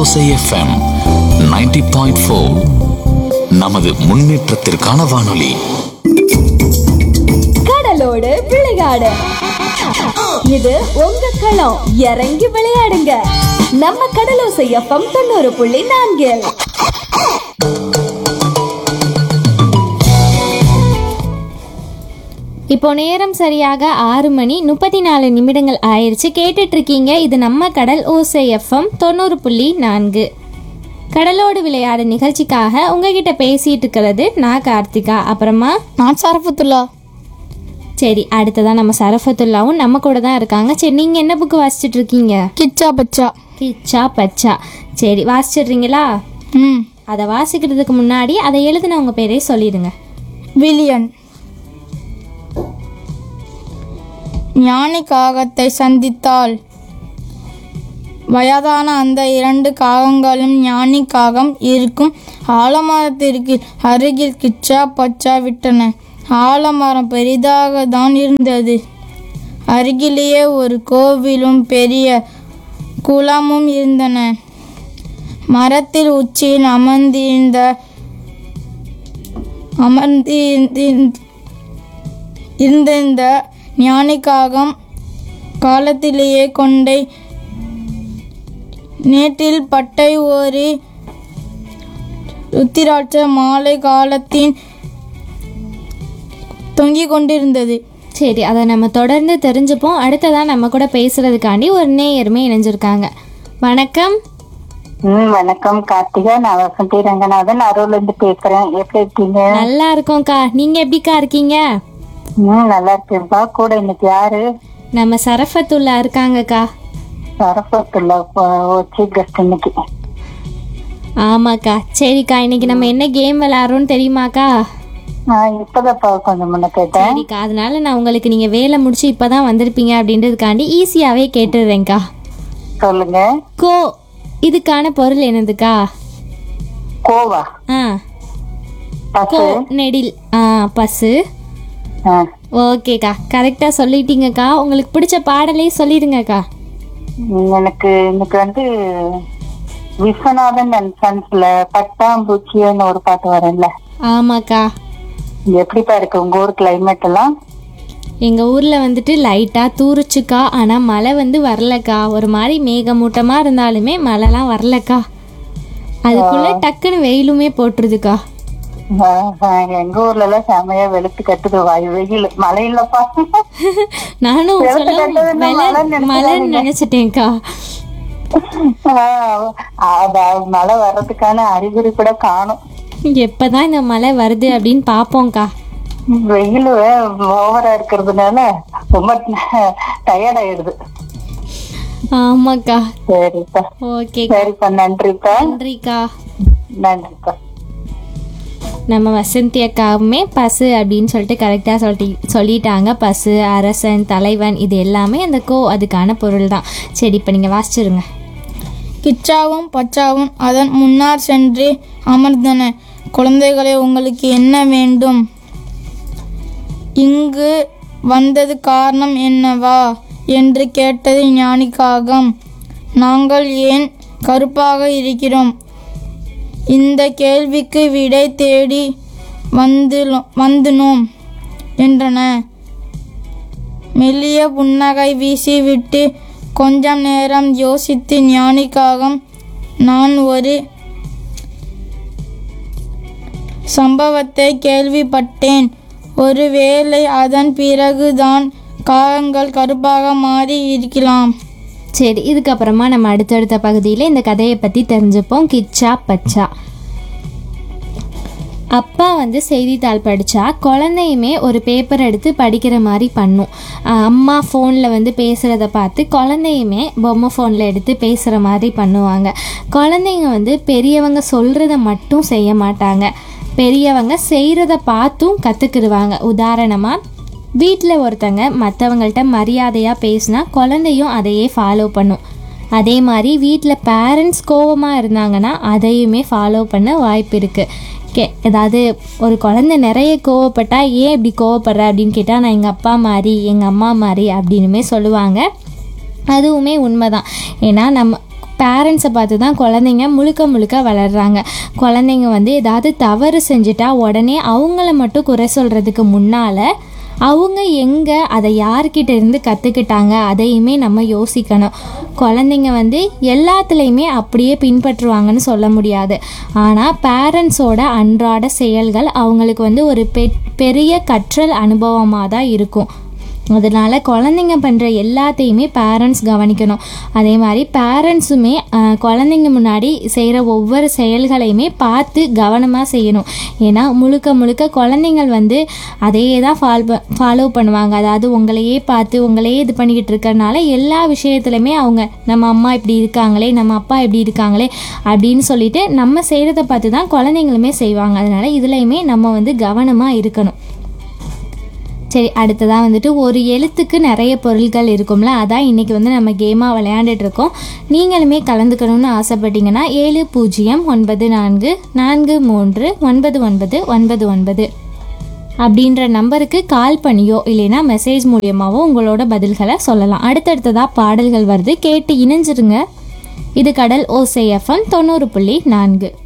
கடலோசை FM 90.4. நமது முன்னேற்றத்திற்கான வானொலி. கடலோடு விளையாடு, இது உங்க களம். இறங்கி விளையாடுங்க, நம்ம கடலோசை எஃப்எம் 90.4. இப்போ நேரம் சரியாக 6:34 ஆயிடுச்சு. கேட்டுட்டு இருக்கீங்க, இது நம்ம கடல் ஓசை எஃப்எம் 90.4. கடலோடு விளையாடு நிகழ்ச்சிக்காக உங்ககிட்ட பேசிட்டு இருக்கிறது நான் கார்த்திகா, அப்புறமா நான் சரஃபத்துல்லா. சரி, அடுத்ததான் நம்ம சரஃபத்துல்லாவும் நம்ம கூட தான் இருக்காங்க. சரி, நீங்க என்ன புக்கு வாசிச்சுட்டு இருக்கீங்க? கிச்சா பச்சா. கிச்சா பச்சா. சரி, வாசிச்சிடுறீங்களா? அதை வாசிக்கிறதுக்கு முன்னாடி அதை எழுதின உங்க பேரே சொல்லிடுங்க. வில்லியன். ஞானி காகத்தை சந்தித்தாள். வயதான அந்த 2 காகங்களும் ஞானி காகம் இருக்கும் ஆலமரத்திற்கு அருகில் கிச்சா பச்சா விட்டன. ஆலமரம் பெரிதாக தான் இருந்தது. அருகிலேயே ஒரு கோவிலும் பெரிய குளமும் இருந்தன. மரத்தில் உச்சியில் அமர்ந்திருந்த ஞானிக்காகம் காலத்திலேயே கொண்டை நேற்றில் பட்டை ஒரு ருத்திராட்ச மாலை காலத்தின் தொங்கிக் கொண்டிருந்தது. சரி, அதை நம்ம தொடர்ந்து தெரிஞ்சுப்போம். அடுத்ததான் நம்ம கூட பேசுறதுக்காண்டி ஒரு நேயருமே இணைஞ்சிருக்காங்க. வணக்கம். வணக்கம் கார்த்திகா, நான் வசந்தி ரங்கநாதன் அரூர்ல இருந்து பேசுறேன். எப்படி இருக்கீங்க? நல்லா இருக்கோம்க்கா, நீங்க எப்படிக்கா இருக்கீங்க? நல்லா இருக்கேன்ப்பா. கூட இன்னைக்கு யாரு? நம்ம சரஃபத்துல்லா இருக்காங்கக்கா. சரஃபத்துல்லா சீஃப் கெஸ்ட் இன்னைக்கு. ஆமாக்கா. சரிக்கா, இன்னைக்கு நம்ம என்ன கேம் விளையாடுறோம்னு தெரியுமாக்கா? இப்பதான்ப்பா கொஞ்சம் முன்ன கேட்டேன். சரிக்கா, அதனால நான் உங்களுக்கு நீங்க வேலை முடிச்சு இப்பதான் வந்திருப்பீங்க அப்படின்றதுக்காண்டி ஈஸியாவே கேட்டுடுறேன்க்கா. சொல்லுங்க. கோ, இதுக்கான பொருள் என்னதுக்கா? கோவா. கோ நெடில். பசு. ஓகேக்கா, கரெக்டா சொல்லிட்டீங்கக்கா. உங்களுக்கு பிடிச்ச பாடலே சொல்லிடுங்கக்கா. எனக்கு இன்னைக்கு விஸ்வநாதன் அண்ட் சன்ஸ்ல பட்டாம்பூச்சின்னு ஒரு பாட்டு வரேன்ல. ஆமாக்கா. எப்படிப்பா இருக்கு உங்க ஊர் கிளைமேட் எல்லாம்? எங்க ஊர்ல லைட்டா தூரிச்சுக்கா, ஆனா மழை வரலக்கா. ஒரு மாதிரி மேகமூட்டமா இருந்தாலுமே மழைலாம் வரலக்கா. அதுக்குள்ள டக்குன்னு வெயிலுமே போட்டுருதுக்கா. எங்க ஊர்ல எல்லாம் செமையா வெளுத்து கட்டுது வெயில். மழை இல்லப்பா. நானும் மழைன்னு நினைச்சிட்டேன்க்கா. மழை வர்றதுக்கான அறிகுறி கூட காணும். எப்பதான் இந்த மழை வருது அப்படின்னு பாப்போம்க்கா. வெயில் ஓவரா இருக்கிறதுனால ரொம்ப டயர்ட் ஆயிடுது. ஆமாக்கா. சரிப்பா. ஓகே, சரிப்பா. நன்றிப்பா. நன்றிக்கா. நன்றிப்பா. நம்ம வசந்தி அக்காவுமே பசு அப்படின்னு சொல்லிட்டு கரெக்டாக சொல்லிட்டாங்க. பசு, அரசன், தலைவன், இது எல்லாமே அந்த கோ அதுக்கான பொருள் தான். சரி, இப்போ நீங்கள் வாசிச்சிருங்க. கிச்சாவும் பச்சாவும் அதன் முன்னார் சென்று அமர்ந்தன. குழந்தைகளே, உங்களுக்கு என்ன வேண்டும்? இங்கு வந்தது காரணம் என்னவா என்று கேட்டது ஞானிக்காகம். நாங்கள் ஏன் கருப்பாக இருக்கிறோம்? இந்த கேள்விக்கு விடை தேடி வந்தனோம் என்றன. மெல்லிய புன்னகை வீசிவிட்டு கொஞ்சம் நேரம் யோசித்து ஞானிக்காகம், நான் ஒரு சம்பவத்தை கேள்விப்பட்டேன். ஒருவேளை அதன் பிறகுதான் காகங்கள் கருப்பாக மாறி இருக்கலாம். சரி, இதுக்கப்புறமா நம்ம அடுத்தடுத்த பகுதியில் இந்த கதையை பற்றி தெரிஞ்சுப்போம். கிச்சா பச்சா. அப்பா செய்தித்தாள் படித்தா குழந்தையுமே ஒரு பேப்பர் எடுத்து படிக்கிற மாதிரி பண்ணும். அம்மா ஃபோனில் பேசுகிறத பார்த்து குழந்தையுமே பொம்மை ஃபோனில் எடுத்து பேசுகிற மாதிரி பண்ணுவாங்க. குழந்தைங்க பெரியவங்க சொல்கிறத மட்டும் செய்ய மாட்டாங்க, பெரியவங்க செய்கிறத பார்த்தும் கற்றுக்கிடுவாங்க. உதாரணமாக, வீட்டில் ஒருத்தங்க மற்றவங்கள்ட்ட மரியாதையாக பேசினா குழந்தையும் அதையே ஃபாலோ பண்ணும். அதே மாதிரி வீட்டில் பேரண்ட்ஸ் கோவமாக இருந்தாங்கன்னா அதையுமே ஃபாலோ பண்ண வாய்ப்பு இருக்குது. ஏதாவது ஒரு குழந்தை நிறைய கோவப்பட்டா, ஏன் இப்படி கோவப்படுற அப்படின்னு கேட்டால், நான் எங்கள் அப்பா மாதிரி எங்கள் அம்மா மாதிரி அப்படின்னுமே சொல்லுவாங்க. அதுவுமே உண்மைதான். ஏன்னா நம்ம பேரண்ட்ஸை பார்த்து தான் குழந்தைங்க முழுக்க முழுக்க வளர்கிறாங்க. குழந்தைங்க வந்து ஏதாவது தவறு செஞ்சுட்டா உடனே அவங்கள மட்டும் குறை சொல்கிறதுக்கு முன்னால் அவங்க எங்கே அதை யார்கிட்ட இருந்து கற்றுக்கிட்டாங்க அதையுமே நம்ம யோசிக்கணும். குழந்தைங்க வந்து எல்லாத்துலேயுமே அப்படியே பின்பற்றுவாங்கன்னு சொல்ல முடியாது. ஆனால் பேரண்ட்ஸோட அன்றாட செயல்கள் அவங்களுக்கு வந்து ஒரு பெரிய கற்றல் அனுபவமாக தான் இருக்கும். அதனால் குழந்தைங்க பண்ணுற எல்லாத்தையுமே பேரண்ட்ஸ் கவனிக்கணும். அதே மாதிரி பேரண்ட்ஸுமே குழந்தைங்க முன்னாடி செய்கிற ஒவ்வொரு செயல்களையுமே பார்த்து கவனமாக செய்யணும். ஏன்னா முழுக்க முழுக்க குழந்தைங்கள் வந்து அதையே தான் ஃபாலோ பண்ணுவாங்க. அதாவது உங்களையே பார்த்து உங்களையே இது பண்ணிக்கிட்டு இருக்கிறனால எல்லா விஷயத்துலையுமே அவங்க நம்ம அம்மா இப்படி இருக்காங்களே, நம்ம அப்பா இப்படி இருக்காங்களே அப்படின்னு சொல்லிட்டு நம்ம செய்கிறத பார்த்து தான் குழந்தைங்களுமே செய்வாங்க. அதனால் இதுலையுமே நம்ம வந்து கவனமாக இருக்கணும். சரி, அடுத்ததாக வந்துட்டு ஒரு எழுத்துக்கு நிறைய பொருட்கள் இருக்கும்ல, அதான் இன்றைக்கி வந்து நம்ம கேமாக விளையாண்டுட்ருக்கோம். நீங்களுமே கலந்துக்கணும்னு ஆசைப்பட்டீங்கன்னா 7094439999 அப்படின்ற நம்பருக்கு கால் பண்ணியோ இல்லைன்னா மெசேஜ் மூலியமாகவோ உங்களோட பதில்களை சொல்லலாம். அடுத்தடுத்ததாக பாடல்கள் வருது, கேட்டு இணைஞ்சிருங்க. இது கடல் ஓசை FM 90.4.